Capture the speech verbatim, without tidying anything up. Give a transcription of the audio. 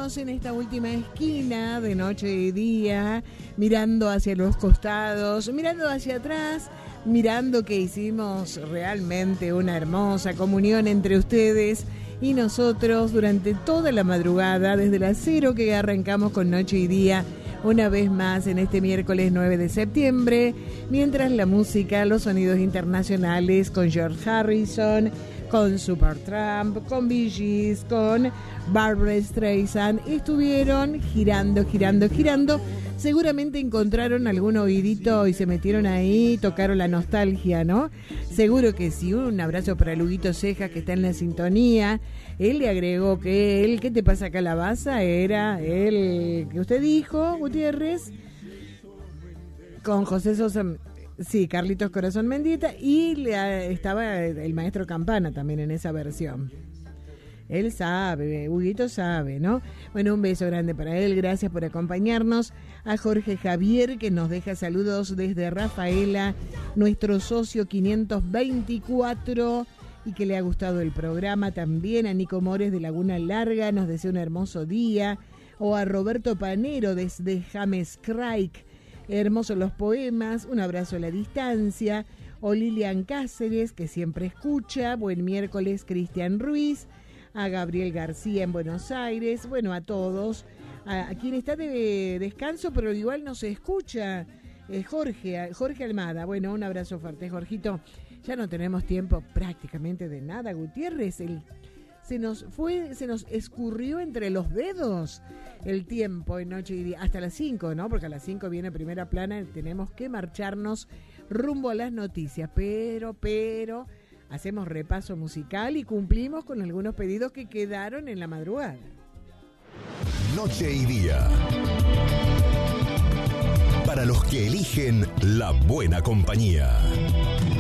seguimos en esta última esquina de noche y día, mirando hacia los costados, mirando hacia atrás, mirando que hicimos realmente una hermosa comunión entre ustedes y nosotros durante toda la madrugada, desde las cero que arrancamos con Noche y Día, una vez más en este miércoles nueve de septiembre, mientras la música, los sonidos internacionales con George Harrison, con Supertramp, con Bee Gees, con Barbra Streisand, estuvieron girando, girando, girando. Seguramente encontraron algún oídito y se metieron ahí, tocaron la nostalgia, ¿no? Seguro que sí. Un abrazo para Luguito Cejas, que está en la sintonía. Él le agregó que él, ¿qué te pasa, calabaza? Era el que usted dijo, Gutiérrez, con José Sosa, sí, Carlitos Corazón Mendieta, y le, estaba el maestro Campana también en esa versión. Él sabe, Huguito sabe, ¿no? Bueno, un beso grande para él, gracias por acompañarnos. A Jorge Javier, que nos deja saludos desde Rafaela, nuestro socio quinientos veinticuatro, y que le ha gustado el programa. También a Nico Mores de Laguna Larga, nos desea un hermoso día. O a Roberto Panero desde James Craig, hermosos los poemas, un abrazo a la distancia. O Lilian Cáceres, que siempre escucha, buen miércoles. Cristian Ruiz, a Gabriel García en Buenos Aires, bueno, a todos, a, a quien está de descanso, pero igual no se escucha, eh, Jorge, Jorge Almada, bueno, un abrazo fuerte, Jorgito. Ya no tenemos tiempo prácticamente de nada, Gutiérrez, el, se nos fue, se nos escurrió entre los dedos el tiempo en Noche y Día, hasta las cinco, ¿no? Porque a las cinco viene Primera Plana, tenemos que marcharnos rumbo a las noticias, pero, pero... hacemos repaso musical y cumplimos con algunos pedidos que quedaron en la madrugada. Noche y Día. Para los que eligen la buena compañía.